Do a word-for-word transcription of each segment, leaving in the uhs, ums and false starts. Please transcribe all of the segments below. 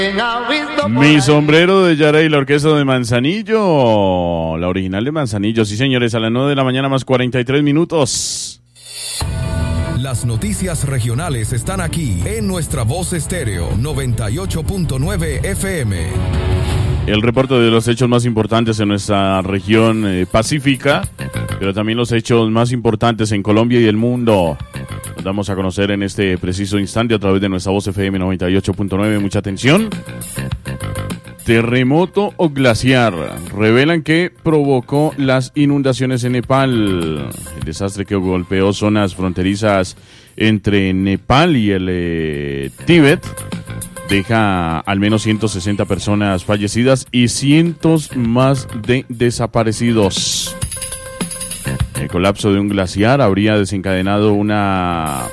Mi sombrero de Yara y la orquesta de Manzanillo, la original de Manzanillo, sí señores, a las nueve de la mañana más cuarenta y tres minutos. Las noticias regionales están aquí en nuestra voz estéreo noventa y ocho punto nueve F M. El reporte de los hechos más importantes en nuestra región eh, pacífica, pero también los hechos más importantes en Colombia y el mundo. Nos damos a conocer en este preciso instante a través de nuestra voz F M noventa y ocho punto nueve. Mucha atención. Terremoto o glaciar revelan que provocó las inundaciones en Nepal. El desastre que golpeó zonas fronterizas entre Nepal y el eh, Tíbet deja al menos ciento sesenta personas fallecidas y cientos más de desaparecidos. El colapso de un glaciar habría desencadenado una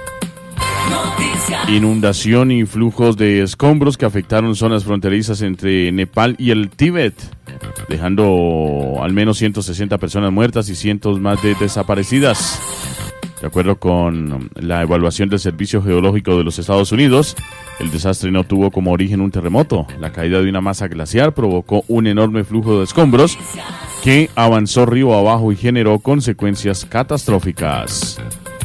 inundación y flujos de escombros que afectaron zonas fronterizas entre Nepal y el Tíbet, dejando al menos ciento sesenta personas muertas y cientos más de desaparecidas. De acuerdo con la evaluación del Servicio Geológico de los Estados Unidos, el desastre no tuvo como origen un terremoto. La caída de una masa glaciar provocó un enorme flujo de escombros que avanzó río abajo y generó consecuencias catastróficas.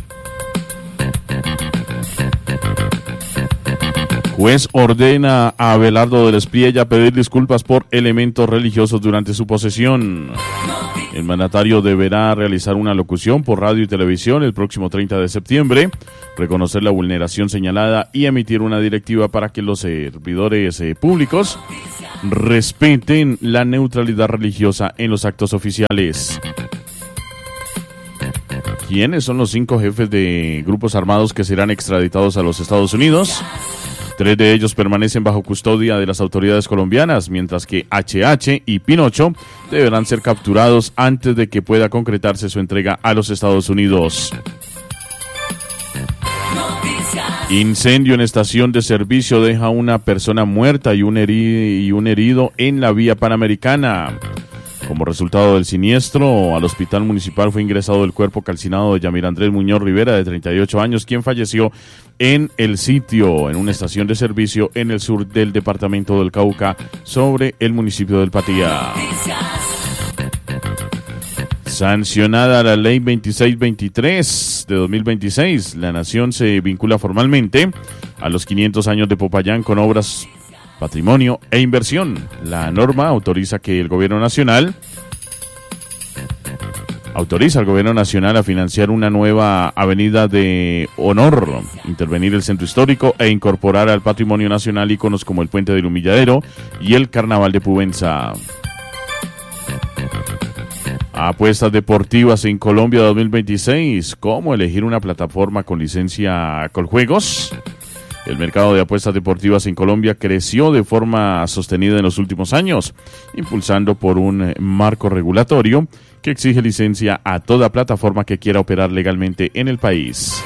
Juez ordena a Abelardo del Espriella pedir disculpas por elementos religiosos durante su posesión. El mandatario deberá realizar una locución por radio y televisión el próximo treinta de septiembre, reconocer la vulneración señalada y emitir una directiva para que los servidores eh, públicos respeten la neutralidad religiosa en los actos oficiales. ¿Quiénes son los cinco jefes de grupos armados que serán extraditados a los Estados Unidos? Tres de ellos permanecen bajo custodia de las autoridades colombianas, mientras que H H y Pinocho deberán ser capturados antes de que pueda concretarse su entrega a los Estados Unidos. Incendio en estación de servicio deja una persona muerta y un, heri- y un herido en la vía Panamericana. Como resultado del siniestro, al hospital municipal fue ingresado el cuerpo calcinado de Yamir Andrés Muñoz Rivera, de treinta y ocho años, quien falleció en el sitio, en una estación de servicio en el sur del departamento del Cauca, sobre el municipio del Patía. Sancionada la ley veintiséis veintitrés de dos mil veintiséis, la nación se vincula formalmente a los quinientos años de Popayán con obras, patrimonio e inversión. La norma autoriza que el gobierno nacional autoriza al gobierno nacional a financiar una nueva avenida de honor, intervenir el centro histórico e incorporar al patrimonio nacional íconos como el Puente del Humilladero y el Carnaval de Pubenza. Apuestas deportivas en Colombia dos mil veintiséis. ¿Cómo elegir una plataforma con licencia Coljuegos? El mercado de apuestas deportivas en Colombia creció de forma sostenida en los últimos años, impulsando por un marco regulatorio que exige licencia a toda plataforma que quiera operar legalmente en el país.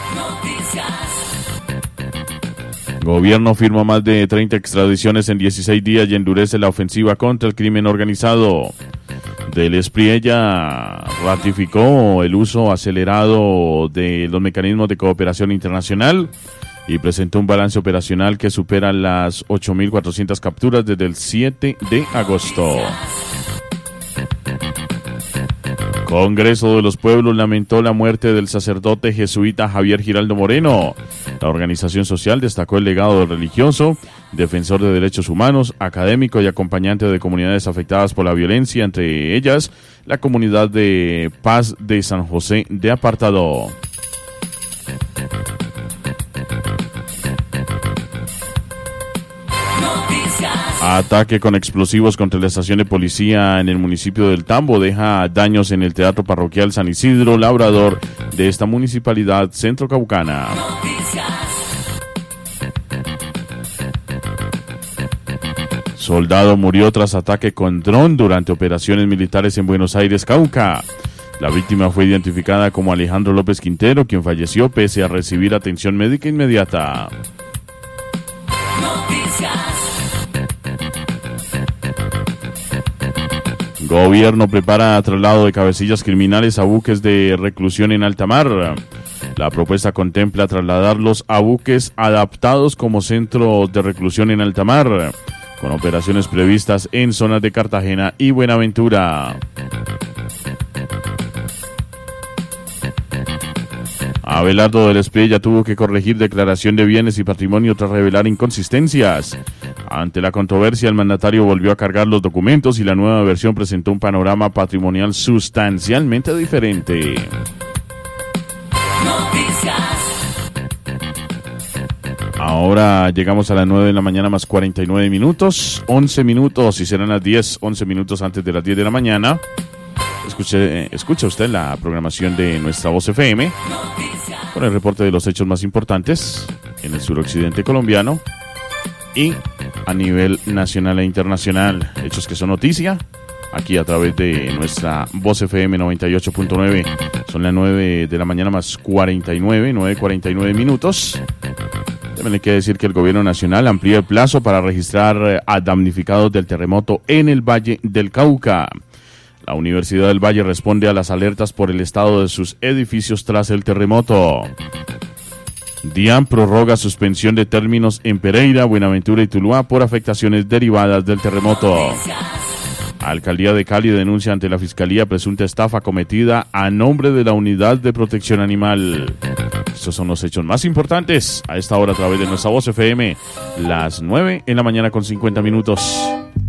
Gobierno firma más de treinta extradiciones en dieciséis días y endurece la ofensiva contra el crimen organizado. Del Espriella ratificó el uso acelerado de los mecanismos de cooperación internacional y presentó un balance operacional que supera las ocho mil cuatrocientas capturas desde el siete de agosto. Congreso de los Pueblos lamentó la muerte del sacerdote jesuita Javier Giraldo Moreno. La organización social destacó el legado del religioso, defensor de derechos humanos, académico y acompañante de comunidades afectadas por la violencia, entre ellas la comunidad de Paz de San José de Apartado. Ataque con explosivos contra la estación de policía en el municipio del Tambo deja daños en el Teatro Parroquial San Isidro Labrador de esta municipalidad centrocaucana. Soldado murió tras ataque con dron durante operaciones militares en Buenos Aires, Cauca. La víctima fue identificada como Alejandro López Quintero, quien falleció pese a recibir atención médica inmediata. Gobierno prepara traslado de cabecillas criminales a buques de reclusión en alta mar. La propuesta contempla trasladarlos a buques adaptados como centros de reclusión en alta mar, con operaciones previstas en zonas de Cartagena y Buenaventura. Abelardo del Espriella tuvo que corregir declaración de bienes y patrimonio tras revelar inconsistencias. Ante la controversia, el mandatario volvió a cargar los documentos y la nueva versión presentó un panorama patrimonial sustancialmente diferente. Ahora llegamos a las nueve de la mañana más cuarenta y nueve minutos, once minutos y serán las diez, once minutos antes de las diez de la mañana. Escuche, eh, escucha usted la programación de Nuestra Voz F M con el reporte de los hechos más importantes en el suroccidente colombiano y a nivel nacional e internacional. Hechos que son noticia aquí a través de Nuestra Voz F M noventa y ocho punto nueve. Son las nueve de la mañana más cuarenta y nueve, nueve cuarenta y nueve minutos. También hay que decir que el gobierno nacional amplía el plazo para registrar a damnificados del terremoto en el Valle del Cauca. La Universidad del Valle responde a las alertas por el estado de sus edificios tras el terremoto. DIAN prorroga suspensión de términos en Pereira, Buenaventura y Tuluá por afectaciones derivadas del terremoto. Alcaldía de Cali denuncia ante la Fiscalía presunta estafa cometida a nombre de la Unidad de Protección Animal. Estos son los hechos más importantes a esta hora a través de Nuestra Voz F M, las nueve en la mañana con cincuenta minutos.